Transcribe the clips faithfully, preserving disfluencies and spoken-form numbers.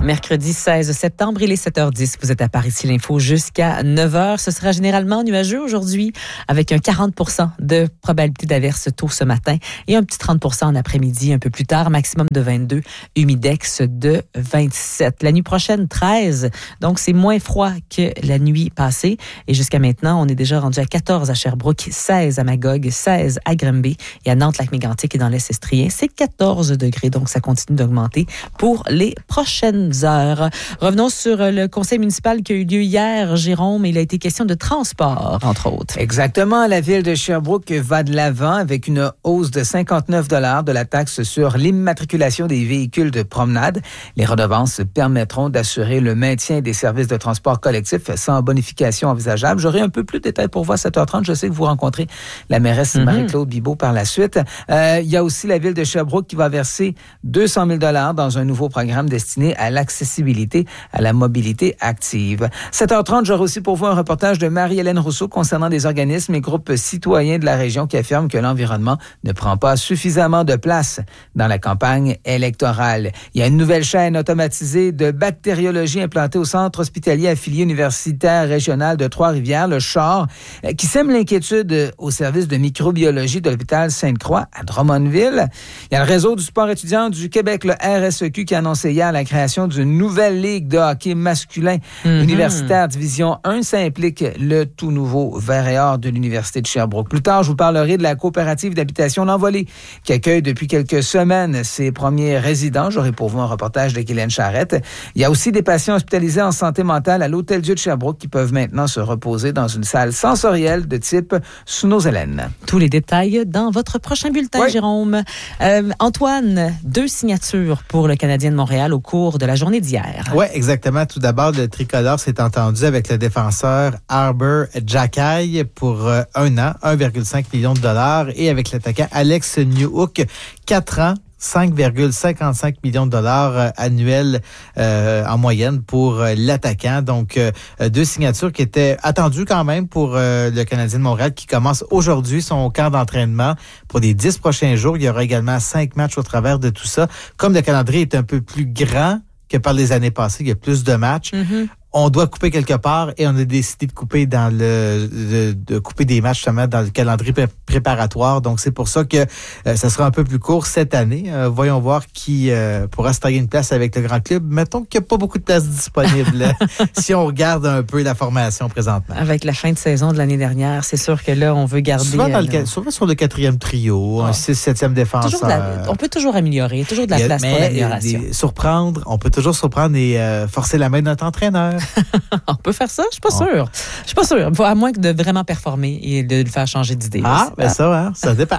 Mercredi seize septembre, il est sept heures dix. Vous êtes à Paris ici l'Info jusqu'à neuf heures. Ce sera généralement nuageux aujourd'hui avec un quarante pour cent de probabilité d'averse tôt ce matin et un petit trente pour cent en après-midi un peu plus tard, maximum de vingt-deux, humidex de vingt-sept. La nuit prochaine, treize. Donc, c'est moins froid que la nuit passée. Et jusqu'à maintenant, on est déjà rendu à quatorze à Sherbrooke, seize à Magog, seize à Granby et à Nantes-Lac-Mégantic et dans l'Est estrien. C'est quatorze degrés. Donc, ça continue d'augmenter pour les prochaines heures. Revenons sur le conseil municipal qui a eu lieu hier, Jérôme. Il a été question de transport, entre autres. Exactement. La ville de Sherbrooke va de l'avant avec une hausse de cinquante-neuf dollars de la taxe sur l'immatriculation des véhicules de promenade. Les redevances permettront d'assurer le maintien des services de transport collectif sans bonification envisageable. J'aurai un peu plus de détails pour vous à sept heures trente. Je sais que vous rencontrez la mairesse mm-hmm. Marie-Claude Bibeau par la suite. Euh, il y a aussi la ville de Sherbrooke qui va verser deux cent mille dollars dans un nouveau programme destiné à l'accessibilité à la mobilité active. sept heures trente, j'aurai aussi pour vous un reportage de Marie-Hélène Rousseau concernant des organismes et groupes citoyens de la région qui affirment que l'environnement ne prend pas suffisamment de place dans la campagne électorale. Il y a une nouvelle chaîne automatisée de bactériologie implantée au centre hospitalier affilié universitaire régional de Trois-Rivières, le C H O R, qui sème l'inquiétude au service de microbiologie de l'hôpital Sainte-Croix à Drummondville. Il y a le réseau du sport étudiant du Québec, le R S E Q, qui a annoncé hier la création d'une nouvelle ligue de hockey masculin mm-hmm. universitaire Division un. Ça implique le tout nouveau Vert et Or de l'Université de Sherbrooke. Plus tard, je vous parlerai de la coopérative d'habitation L'Envolée qui accueille depuis quelques semaines ses premiers résidents. J'aurai pour vous un reportage de Guylaine Charrette. Il y a aussi des patients hospitalisés en santé mentale à l'Hôtel-Dieu de Sherbrooke qui peuvent maintenant se reposer dans une salle sensorielle de type Sunozelen. Tous les détails dans votre prochain bulletin, oui. Jérôme. Euh, Antoine, deux signatures pour le Canadien de Montréal au cours de la journée d'hier. Oui, exactement. Tout d'abord, le tricolore s'est entendu avec le défenseur Arber Xhekaj pour euh, un an, un virgule cinq million de dollars, et avec l'attaquant Alex Newhook, quatre ans, cinq virgule cinquante-cinq millions de dollars euh, annuels euh, en moyenne pour euh, l'attaquant. Donc, euh, deux signatures qui étaient attendues quand même pour euh, le Canadien de Montréal qui commence aujourd'hui son camp d'entraînement pour les dix prochains jours. Il y aura également cinq matchs au travers de tout ça. Comme le calendrier est un peu plus grand que par les années passées, il y a plus de matchs. Mm-hmm. On doit couper quelque part et on a décidé de couper dans le de, de couper des matchs justement dans le calendrier pré- préparatoire. Donc c'est pour ça que euh, ça sera un peu plus court cette année. Euh, voyons voir qui euh, pourra se tailler une place avec le grand club. Mettons qu'il n'y a pas beaucoup de places disponibles si on regarde un peu la formation présentement. Avec la fin de saison de l'année dernière, c'est sûr que là on veut garder souvent, dans euh, le, souvent sur le quatrième trio, oh. un six septième défenseur. La, on peut toujours améliorer, toujours de la a, place pour l'amélioration. Des, surprendre, on peut toujours surprendre et euh, forcer la main de notre entraîneur. On peut faire ça? Je suis pas oh. sûre. Je suis pas sûre. À moins que de vraiment performer et de le faire changer d'idée. Ah, ben ça, hein, ça dépend.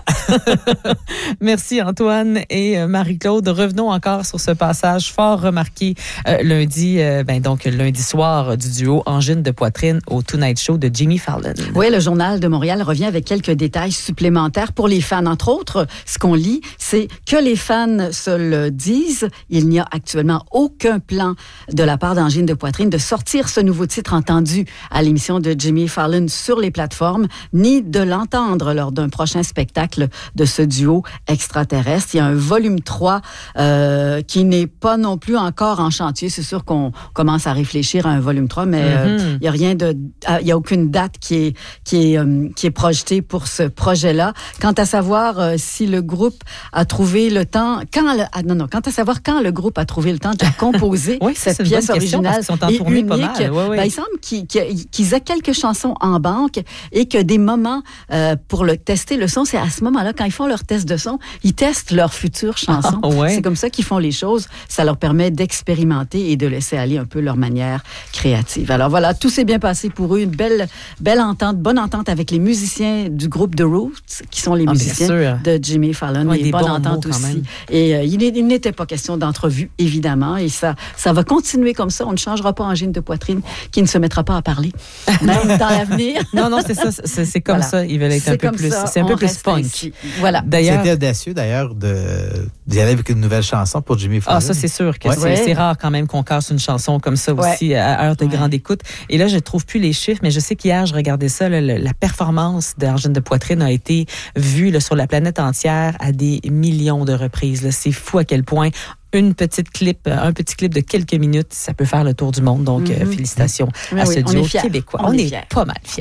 Merci Antoine et Marie-Claude. Revenons encore sur ce passage fort remarqué euh, lundi, euh, ben donc lundi soir du duo Angine de poitrine au Tonight Show de Jimmy Fallon. Oui, le Journal de Montréal revient avec quelques détails supplémentaires pour les fans. Entre autres, ce qu'on lit, c'est que les fans se le disent. Il n'y a actuellement aucun plan de la part d'Angine de poitrine de sortir ce nouveau titre entendu à l'émission de Jimmy Fallon sur les plateformes, ni de l'entendre lors d'un prochain spectacle de ce duo extraterrestre. Il y a un volume trois euh, qui n'est pas non plus encore en chantier. C'est sûr qu'on commence à réfléchir à un volume trois, mais mm-hmm. euh, il y a rien de, il y a aucune date qui est qui est euh, qui est projetée pour ce projet-là. Quant à savoir euh, si le groupe a trouvé le temps, quand le, ah, non non, quant à savoir quand le groupe a trouvé le temps de composer oui, cette pièce originale et unique. Pas mal. Ouais, ouais. Ben, il semble qu'ils, qu'ils aient quelques chansons en banque et que des moments euh, pour le tester le son, c'est à ce moment-là, quand ils font leur test de son, ils testent leurs futures chansons. Ah, ouais. C'est comme ça qu'ils font les choses. Ça leur permet d'expérimenter et de laisser aller un peu leur manière créative. Alors voilà, tout s'est bien passé pour eux. Une belle, belle entente, bonne entente avec les musiciens du groupe The Roots, qui sont les ah, musiciens de Jimmy Fallon. Ouais, et bonne entente aussi. Et euh, il, il n'était pas question d'entrevue, évidemment. Et ça, ça va continuer comme ça. On ne changera pas Angine de poitrine qui ne se mettra pas à parler, même dans l'avenir. Non, non, c'est ça, c'est, c'est comme voilà. ça. Ils veulent être c'est un peu plus, ça, c'est un peu plus punk. Ici. Voilà. D'ailleurs, c'était audacieux d'ailleurs de d'y aller avec une nouvelle chanson pour Jimmy Fallon. Ah, ça c'est sûr que ouais. c'est, ouais. c'est rare quand même qu'on casse une chanson comme ça ouais. aussi à heure de ouais. grande écoute. Et là, je trouve plus les chiffres, mais je sais qu'hier, je regardais ça, là, le, la performance d'Angine de poitrine a été vue là, sur la planète entière à des millions de reprises. Là. C'est fou à quel point Une petite clip, un petit clip de quelques minutes, ça peut faire le tour du monde. Donc, mm-hmm. euh, félicitations oui, à oui, ce duo on québécois. On, on est, est pas mal fiers.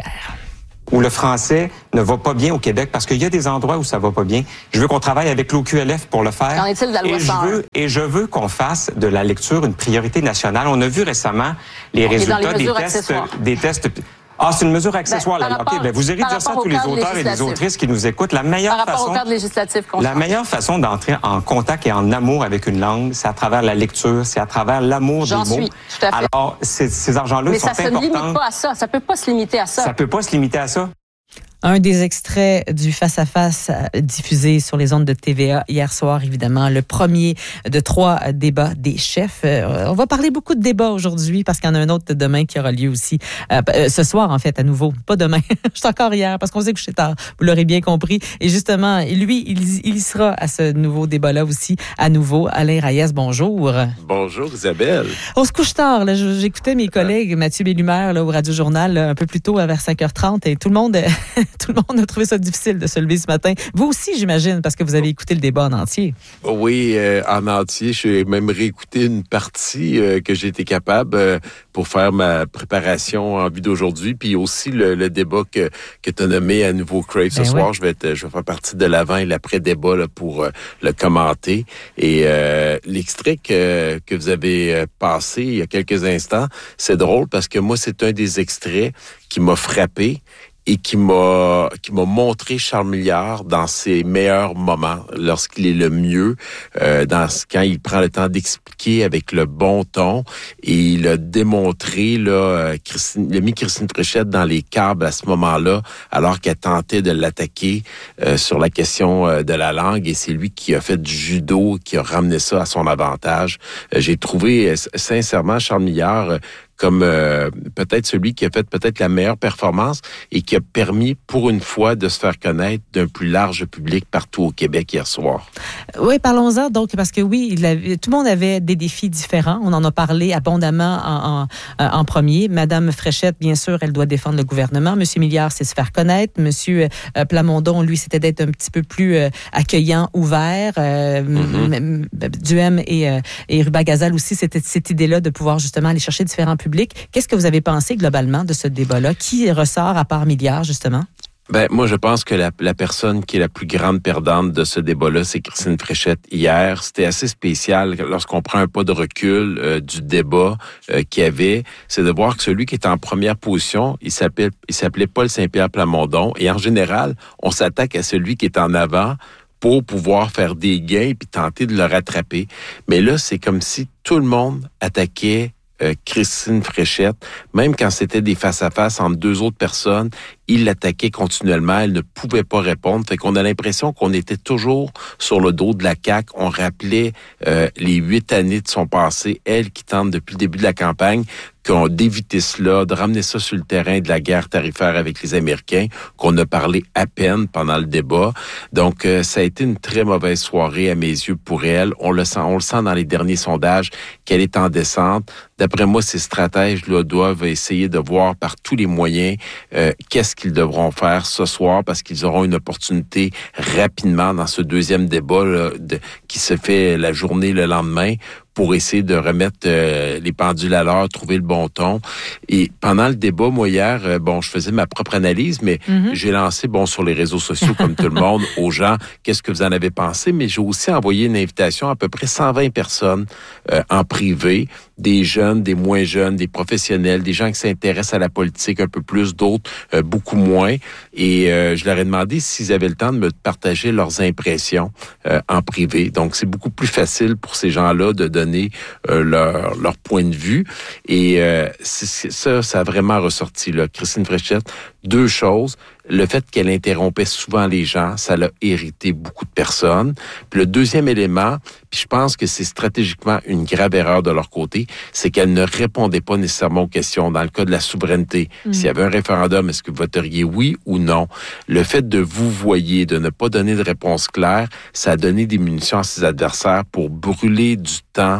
Où le français ne va pas bien au Québec, parce qu'il y a des endroits où ça va pas bien. Je veux qu'on travaille avec l'O Q L F pour le faire. Qu'en est-il de la loi et je Sœur? veux, et je veux qu'on fasse de la lecture une priorité nationale. On a vu récemment les okay, résultats les des tests, des tests. Ah, c'est une mesure accessoire. Ben, là. Rapport, OK, ben, vous irez dire ça à tous les auteurs et les autrices qui nous écoutent. La meilleure par rapport façon, au cadre législatif qu'on la meilleure façon d'entrer en contact et en amour avec une langue, c'est à travers la lecture, c'est à travers l'amour des mots. J'en suis, tout à fait. Alors, ces, ces argents-là Mais sont ça importants. Mais ça se limite pas à ça. Ça peut pas se limiter à ça. Ça peut pas se limiter à ça. Un des extraits du face-à-face diffusé sur les ondes de T V A hier soir, évidemment, le premier de trois débats des chefs. Euh, on va parler beaucoup de débats aujourd'hui parce qu'il y en a un autre demain qui aura lieu aussi. Euh, ce soir, en fait, à nouveau. Pas demain. Je suis encore hier parce qu'on sait que je suis tard. Vous l'aurez bien compris. Et justement, lui, il, il sera à ce nouveau débat-là aussi, à nouveau. Alain Reyes, bonjour. Bonjour, Isabelle. On se couche tard. Là. J'écoutais mes collègues, Mathieu Bellumère, là, au Radio-Journal, là, un peu plus tôt, vers cinq heures trente, et tout le monde... Tout le monde a trouvé ça difficile de se lever ce matin. Vous aussi, j'imagine, parce que vous avez écouté le débat en entier. Oui, euh, en entier. J'ai même réécouté une partie euh, que j'ai été capable euh, pour faire ma préparation en vue d'aujourd'hui. Puis aussi le, le débat que, que tu as nommé à nouveau Crave ce ben soir. Oui. Je vais être, je vais faire partie de l'avant et l'après-débat là, pour euh, le commenter. Et euh, l'extrait que, que vous avez euh, passé il y a quelques instants, c'est drôle parce que moi, c'est un des extraits qui m'a frappé et qui m'a qui m'a montré Charles Milliard dans ses meilleurs moments, lorsqu'il est le mieux, euh, dans quand il prend le temps d'expliquer avec le bon ton, et il a démontré là, Christine, il a mis Christine Fréchette dans les câbles à ce moment-là, alors qu'elle tentait de l'attaquer euh, sur la question euh, de la langue, et c'est lui qui a fait du judo, qui a ramené ça à son avantage. Euh, j'ai trouvé euh, sincèrement Charles Milliard euh, comme euh, peut-être celui qui a fait peut-être la meilleure performance et qui a permis pour une fois de se faire connaître d'un plus large public partout au Québec hier soir. Oui, parlons-en donc, parce que oui, il avait, tout le monde avait des défis différents. On en a parlé abondamment en, en, en premier. Madame Fréchette, bien sûr, elle doit défendre le gouvernement. Monsieur Milliard, c'est se faire connaître. Monsieur euh, Plamondon, lui, c'était d'être un petit peu plus euh, accueillant, ouvert. Euh, mm-hmm. Duhem et, euh, et Ruba-Gazal aussi, c'était cette idée-là de pouvoir justement aller chercher différents public. Qu'est-ce que vous avez pensé globalement de ce débat-là? Qui ressort à part Milliard, justement? Ben, moi, je pense que la, la personne qui est la plus grande perdante de ce débat-là, c'est Christine Fréchette. Hier, c'était assez spécial lorsqu'on prend un pas de recul euh, du débat euh, qu'il y avait, c'est de voir que celui qui est en première position, il s'appelait, il s'appelait Paul Saint-Pierre Plamondon. Et en général, on s'attaque à celui qui est en avant pour pouvoir faire des gains puis tenter de le rattraper. Mais là, c'est comme si tout le monde attaquait Euh, Christine Fréchette, même quand c'était des face-à-face entre deux autres personnes, il l'attaquait continuellement, elle ne pouvait pas répondre. Fait qu'on a l'impression qu'on était toujours sur le dos de la C A Q. On rappelait euh, les huit années de son passé, elle qui tente depuis le début de la campagne, qu'on d'éviter cela, de ramener ça sur le terrain de la guerre tarifaire avec les Américains, qu'on a parlé à peine pendant le débat. Donc, euh, ça a été une très mauvaise soirée à mes yeux pour elle. On le sent, on le sent dans les derniers sondages qu'elle est en descente. D'après moi, ces stratèges-là doivent essayer de voir par tous les moyens euh, qu'est-ce qu'ils devront faire ce soir, parce qu'ils auront une opportunité rapidement dans ce deuxième débat là, de, qui se fait la journée le lendemain, pour essayer de remettre euh, les pendules à l'heure, trouver le bon ton. Et pendant le débat, moi, hier, euh, bon, je faisais ma propre analyse, mais mm-hmm. j'ai lancé, bon, sur les réseaux sociaux, comme tout le monde, aux gens, qu'est-ce que vous en avez pensé? Mais j'ai aussi envoyé une invitation à à peu près cent vingt personnes euh, en privé, des jeunes, des moins jeunes, des professionnels, des gens qui s'intéressent à la politique un peu plus, d'autres euh, beaucoup moins. Et euh, je leur ai demandé s'ils avaient le temps de me partager leurs impressions euh, en privé. Donc, c'est beaucoup plus facile pour ces gens-là de donner Euh, leur, leur point de vue. Et euh, c'est, c'est, ça, ça a vraiment ressorti, là. Christine Fréchette, deux choses. Le fait qu'elle interrompait souvent les gens, ça l'a irrité beaucoup de personnes. Puis le deuxième élément, puis je pense que c'est stratégiquement une grave erreur de leur côté, c'est qu'elle ne répondait pas nécessairement aux questions. Dans le cas de la souveraineté, mmh. s'il y avait un référendum, est-ce que vous voteriez oui ou non? Le fait de vous voyer, de ne pas donner de réponse claire, ça a donné des munitions à ses adversaires pour brûler du temps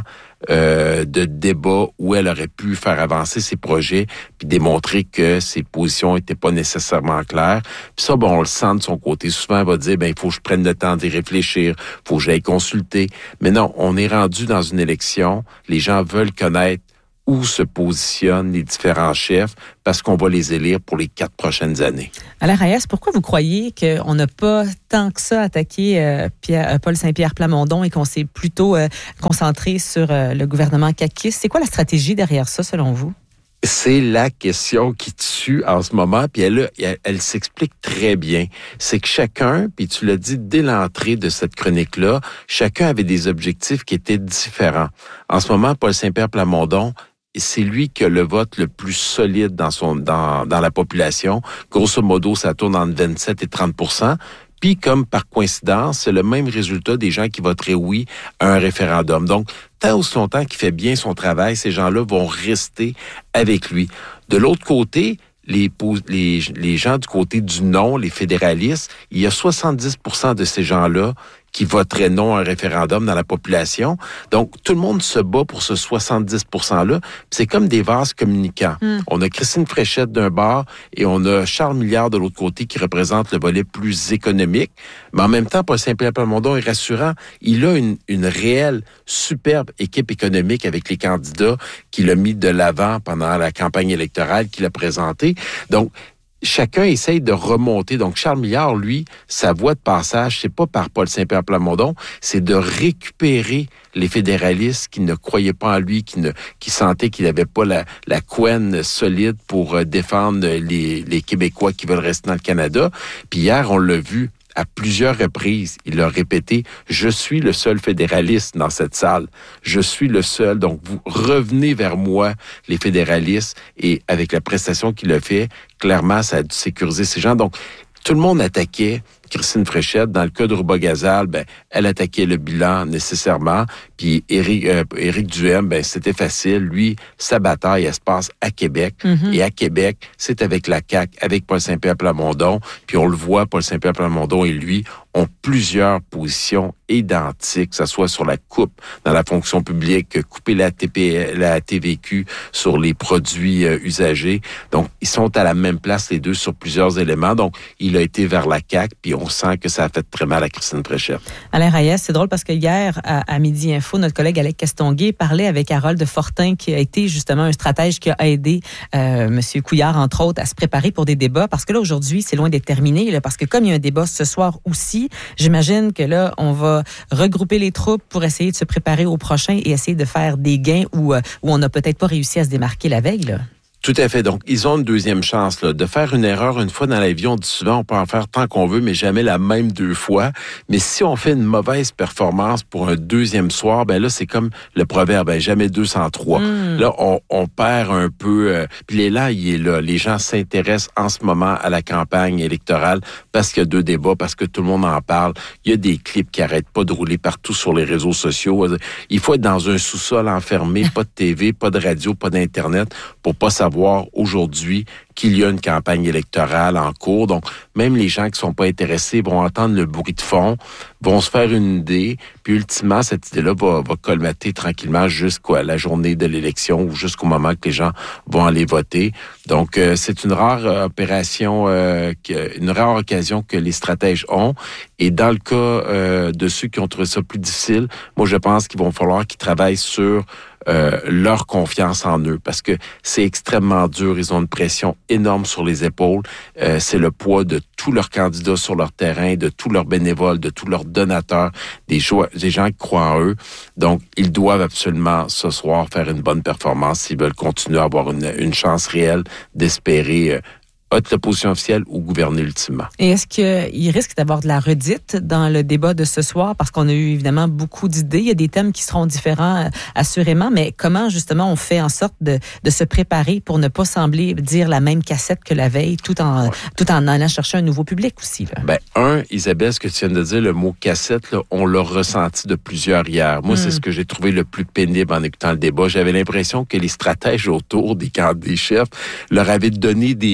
euh, de débat où elle aurait pu faire avancer ses projets puis démontrer que ses positions étaient pas nécessairement claires. Puis ça, bon, on le sent de son côté. Souvent, elle va dire, ben il faut que je prenne le temps d'y réfléchir, faut que j'aille consulter. Mais non, on est rendu dans une élection. Les gens veulent connaître où se positionnent les différents chefs parce qu'on va les élire pour les quatre prochaines années. Alain Reyes, pourquoi vous croyez qu'on n'a pas tant que ça attaqué euh, Pierre, Paul Saint-Pierre Plamondon et qu'on s'est plutôt euh, concentré sur euh, le gouvernement caquiste? C'est quoi la stratégie derrière ça, selon vous? C'est la question qui tue en ce moment, puis elle, elle, elle s'explique très bien. C'est que chacun, puis tu l'as dit dès l'entrée de cette chronique-là, chacun avait des objectifs qui étaient différents. En ce moment, Paul Saint-Pierre Plamondon, c'est lui qui a le vote le plus solide dans son dans dans la population. Grosso modo, ça tourne entre vingt-sept et trente pour cent. Puis, comme par coïncidence, c'est le même résultat des gens qui voteraient oui à un référendum. Donc, tant aussi longtemps qu'il fait bien son travail, ces gens-là vont rester avec lui. De l'autre côté, les, les, les gens du côté du non, les fédéralistes, il y a soixante-dix pour cent de ces gens-là qui voteraient non à un référendum dans la population. Donc, tout le monde se bat pour ce soixante-dix pour cent-là. C'est comme des vases communicants. Mm. On a Christine Fréchette d'un bord et on a Charles Milliard de l'autre côté qui représente le volet plus économique. Mais en même temps, Paul Saint-Pierre Plamondon est rassurant. Il a une, une réelle, superbe équipe économique avec les candidats qu'il a mis de l'avant pendant la campagne électorale qu'il a présentée. Donc, chacun essaye de remonter. Donc, Charles Milliard, lui, sa voie de passage, c'est pas par Paul Saint-Pierre Plamondon, c'est de récupérer les fédéralistes qui ne croyaient pas en lui, qui ne, qui sentaient qu'il n'avait pas la, la couenne solide pour défendre les, les Québécois qui veulent rester dans le Canada. Puis hier, on l'a vu à plusieurs reprises, il a répété « Je suis le seul fédéraliste dans cette salle. Je suis le seul. Donc, vous revenez vers moi, les fédéralistes. » Et avec la prestation qu'il a fait, clairement, ça a dû sécuriser ces gens. Donc, tout le monde attaquait Christine Fréchette. Dans le cas de Rouba-Gazal, ben, elle attaquait le bilan nécessairement. Puis Éric, euh, Éric Duhem, ben, c'était facile. Lui, sa bataille, elle se passe à Québec. Mm-hmm. Et à Québec, c'est avec la C A Q, avec Paul Saint-Pierre Plamondon. Puis on le voit, Paul Saint-Pierre Plamondon et lui ont plusieurs positions identiques, que ce soit sur la coupe dans la fonction publique, couper la, T P, la T V Q sur les produits euh, usagés. Donc, ils sont à la même place, les deux, sur plusieurs éléments. Donc, il a été vers la C A Q, puis on sent que ça a fait très mal à Christine Fréchette. Alain Reyes, c'est drôle parce que hier, à, à Midi Info, notre collègue Alec Castonguay parlait avec Harold Fortin, qui a été justement un stratège qui a aidé euh, M. Couillard, entre autres, à se préparer pour des débats. Parce que là, aujourd'hui, c'est loin d'être terminé, là, parce que comme il y a un débat ce soir aussi, j'imagine que là, on va regrouper les troupes pour essayer de se préparer au prochain et essayer de faire des gains où, où on n'a peut-être pas réussi à se démarquer la veille, là. Tout à fait. Donc, ils ont une deuxième chance là, de faire une erreur une fois dans la vie. On dit souvent, on peut en faire tant qu'on veut, mais jamais la même deux fois. Mais si on fait une mauvaise performance pour un deuxième soir, ben là, c'est comme le proverbe, ben, jamais deux sans trois. Mm. Là, on, on perd un peu. Euh, puis l'élan, il est là. Les gens s'intéressent en ce moment à la campagne électorale parce qu'il y a deux débats, parce que tout le monde en parle. Il y a des clips qui arrêtent pas de rouler partout sur les réseaux sociaux. Il faut être dans un sous-sol enfermé, pas de T V, pas de radio, pas d'Internet, pour pas savoir aujourd'hui qu'il y a une campagne électorale en cours. Donc, même les gens qui sont pas intéressés vont entendre le bruit de fond, vont se faire une idée, puis ultimement, cette idée-là va, va colmater tranquillement jusqu'à la journée de l'élection ou jusqu'au moment que les gens vont aller voter. Donc, euh, c'est une rare euh, opération, euh, que, une rare occasion que les stratèges ont. Et dans le cas euh, de ceux qui ont trouvé ça plus difficile, moi, je pense qu'il va falloir qu'ils travaillent sur Euh, leur confiance en eux, parce que c'est extrêmement dur. Ils ont une pression énorme sur les épaules. Euh, c'est le poids de tous leurs candidats sur leur terrain, de tous leurs bénévoles, de tous leurs donateurs, des, jo- des gens qui croient en eux. Donc, ils doivent absolument ce soir faire une bonne performance s'ils veulent continuer à avoir une, une chance réelle d'espérer euh, être l'opposition officielle ou gouverner ultimement. Et est-ce qu'il risque d'avoir de la redite dans le débat de ce soir? Parce qu'on a eu évidemment beaucoup d'idées. Il y a des thèmes qui seront différents, assurément, mais comment justement on fait en sorte de, de se préparer pour ne pas sembler dire la même cassette que la veille, tout en, ouais. tout en allant chercher un nouveau public aussi? Là. Ben, un, Isabelle, ce que tu viens de dire, le mot cassette, là, on l'a ressenti de plusieurs hier. Moi, mm. c'est ce que j'ai trouvé le plus pénible en écoutant le débat. J'avais l'impression que les stratèges autour des, des chefs leur avaient donné des lignes, puis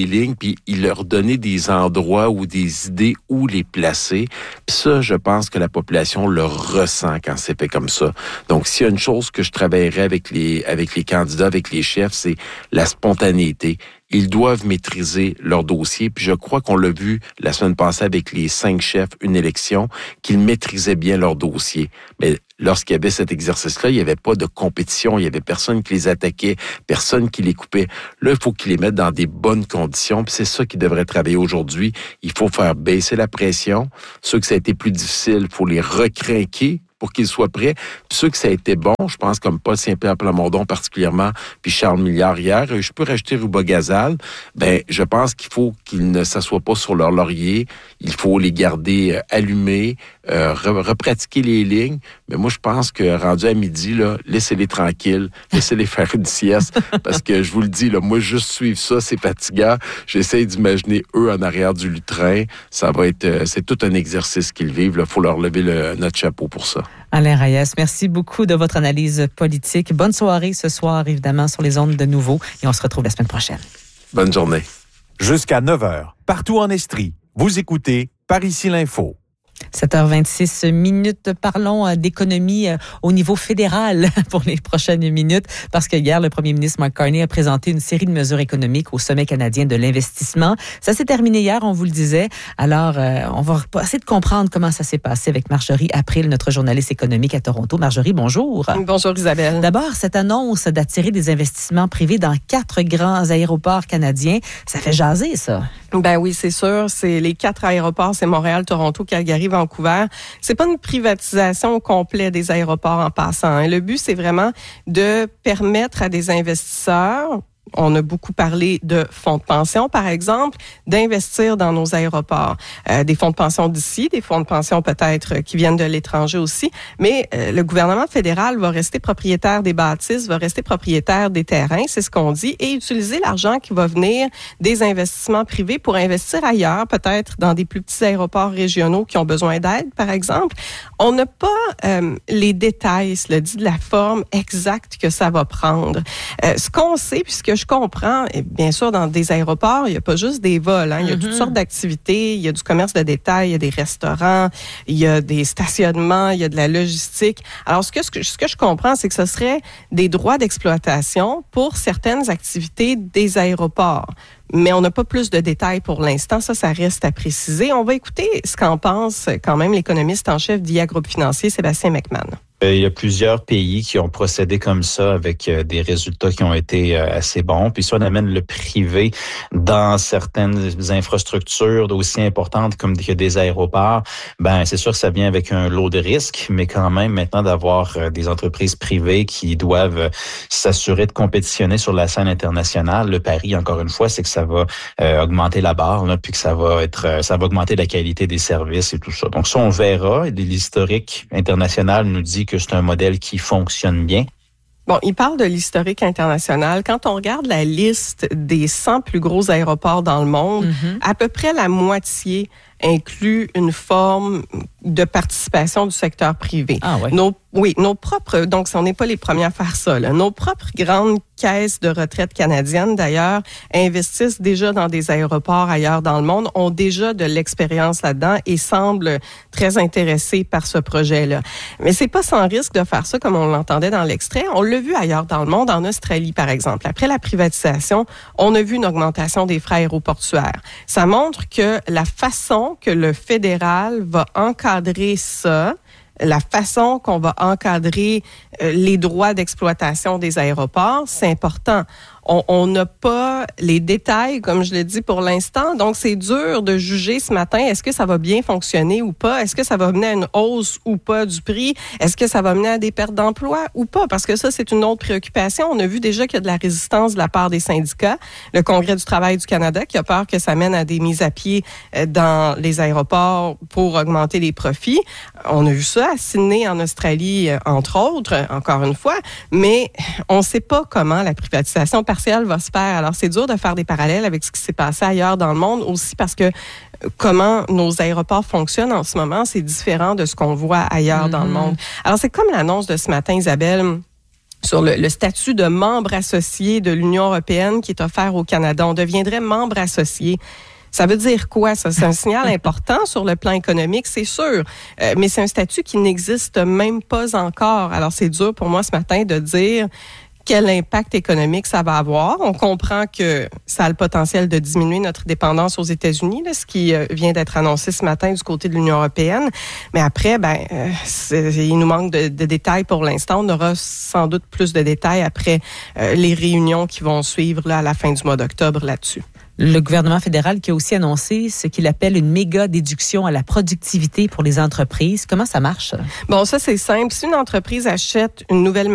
puis il leur donnait des endroits ou des idées où les placer. Puis ça, je pense que la population le ressent quand c'est fait comme ça. Donc, s'il y a une chose que je travaillerais avec les avec les candidats, avec les chefs, c'est la spontanéité. Ils doivent maîtriser leur dossier. Puis je crois qu'on l'a vu la semaine passée avec les cinq chefs, une élection, qu'ils maîtrisaient bien leur dossier. Mais lorsqu'il y avait cet exercice-là, il n'y avait pas de compétition, il n'y avait personne qui les attaquait, personne qui les coupait. Là, il faut qu'ils les mettent dans des bonnes conditions. Puis c'est ça qu'ils devraient travailler aujourd'hui. Il faut faire baisser la pression. Ceux que ça a été plus difficile, il faut les recrinquer pour qu'ils soient prêts. Puis ceux que ça a été bon, je pense comme Paul Saint-Pierre Plamondon particulièrement, puis Charles Milliard hier, je peux rajouter Ruba Gazal, ben je pense qu'il faut qu'ils ne s'assoient pas sur leur laurier, il faut les garder euh, allumés, euh, re- repratiquer les lignes, mais moi je pense que rendu à midi, là, laissez-les tranquilles, laissez-les faire une sieste, parce que je vous le dis, là, moi juste suivre ça, c'est fatigant, j'essaie d'imaginer eux en arrière du lutrin, ça va être, euh, c'est tout un exercice qu'ils vivent, il faut leur lever le, notre chapeau pour ça. Alain Reyes, merci beaucoup de votre analyse politique. Bonne soirée ce soir, évidemment, sur les ondes de Nouveau. Et on se retrouve la semaine prochaine. Bonne journée. Jusqu'à neuf heures, partout en Estrie, vous écoutez Par ici l'info. sept heures vingt-six minutes. Parlons d'économie au niveau fédéral pour les prochaines minutes, parce que hier, le premier ministre Mark Carney a présenté une série de mesures économiques au Sommet canadien de l'investissement. Ça s'est terminé hier, on vous le disait. Alors, euh, on va essayer de comprendre comment ça s'est passé avec Marjorie April, notre journaliste économique à Toronto. Marjorie, bonjour. Bonjour Isabelle. D'abord, cette annonce d'attirer des investissements privés dans quatre grands aéroports canadiens, ça fait jaser, ça. Ben oui, c'est sûr. C'est les quatre aéroports, c'est Montréal, Toronto, Calgary, Vancouver. C'est pas une privatisation complète des aéroports en passant. Hein. Le but, c'est vraiment de permettre à des investisseurs, on a beaucoup parlé de fonds de pension, par exemple, d'investir dans nos aéroports. Euh, des fonds de pension d'ici, des fonds de pension peut-être qui viennent de l'étranger aussi, mais euh, le gouvernement fédéral va rester propriétaire des bâtisses, va rester propriétaire des terrains, c'est ce qu'on dit, et utiliser l'argent qui va venir des investissements privés pour investir ailleurs, peut-être dans des plus petits aéroports régionaux qui ont besoin d'aide, par exemple. On n'a pas euh, les détails, cela dit, de la forme exacte que ça va prendre. Euh, ce qu'on sait, puisque je comprends, et bien sûr, dans des aéroports, il n'y a pas juste des vols. Hein. Il y a mm-hmm. toutes sortes d'activités. Il y a du commerce de détail, il y a des restaurants, il y a des stationnements, il y a de la logistique. Alors, ce que, ce que, ce que je comprends, c'est que ce serait des droits d'exploitation pour certaines activités des aéroports. Mais on n'a pas plus de détails pour l'instant. Ça, ça reste à préciser. On va écouter ce qu'en pense quand même l'économiste en chef d'I A Groupe Financier, Sébastien McMahon. Il y a plusieurs pays qui ont procédé comme ça avec des résultats qui ont été assez bons. Puis si on amène le privé dans certaines infrastructures aussi importantes comme des aéroports, ben c'est sûr que ça vient avec un lot de risques, mais quand même maintenant d'avoir des entreprises privées qui doivent s'assurer de compétitionner sur la scène internationale. Le pari, encore une fois, c'est que ça va euh, augmenter la barre, là, puis que ça va être, ça va augmenter la qualité des services et tout ça. Donc ça, on verra. Et l'historique international nous dit que c'est un modèle qui fonctionne bien. Bon, il parle de l'historique international. Quand on regarde la liste des cent plus gros aéroports dans le monde, mm-hmm. à peu près la moitié inclut une forme de participation du secteur privé. Ah ouais. Nos, oui, nos propres, donc on n'est pas les premiers à faire ça, là. Nos propres grandes caisses de retraite canadiennes, d'ailleurs, investissent déjà dans des aéroports ailleurs dans le monde, ont déjà de l'expérience là-dedans et semblent très intéressés par ce projet-là. Mais c'est pas sans risque de faire ça comme on l'entendait dans l'extrait. On l'a vu ailleurs dans le monde, en Australie, par exemple. Après la privatisation, on a vu une augmentation des frais aéroportuaires. Ça montre que la façon que le fédéral va encadrer ça, la façon qu'on va encadrer euh, les droits d'exploitation des aéroports, c'est important. On n'a pas les détails, comme je l'ai dit pour l'instant, donc c'est dur de juger ce matin, est-ce que ça va bien fonctionner ou pas? Est-ce que ça va mener à une hausse ou pas du prix? Est-ce que ça va mener à des pertes d'emploi ou pas? Parce que ça, c'est une autre préoccupation. On a vu déjà qu'il y a de la résistance de la part des syndicats. Le Congrès du travail du Canada qui a peur que ça mène à des mises à pied dans les aéroports pour augmenter les profits. On a vu ça à Sydney, en Australie, entre autres, encore une fois, mais on ne sait pas comment la privatisation partielle va se faire. Alors, c'est dur de faire des parallèles avec ce qui s'est passé ailleurs dans le monde, aussi parce que comment nos aéroports fonctionnent en ce moment, c'est différent de ce qu'on voit ailleurs mm-hmm. dans le monde. Alors, c'est comme l'annonce de ce matin, Isabelle, sur le, le statut de membre associé de l'Union européenne qui est offert au Canada. On deviendrait membre associé. Ça veut dire quoi, ça? C'est un signal important sur le plan économique, c'est sûr. Euh, mais c'est un statut qui n'existe même pas encore. Alors, c'est dur pour moi ce matin de dire quel impact économique ça va avoir. On comprend que ça a le potentiel de diminuer notre dépendance aux États-Unis, là, ce qui euh, vient d'être annoncé ce matin du côté de l'Union européenne. Mais après, ben, euh, c'est, il nous manque de, de détails pour l'instant. On aura sans doute plus de détails après euh, les réunions qui vont suivre là, à la fin du mois d'octobre là-dessus. Le gouvernement fédéral qui a aussi annoncé ce qu'il appelle une méga déduction à la productivité pour les entreprises. Comment ça marche? Bon, ça, c'est simple. Si une entreprise achète une nouvelle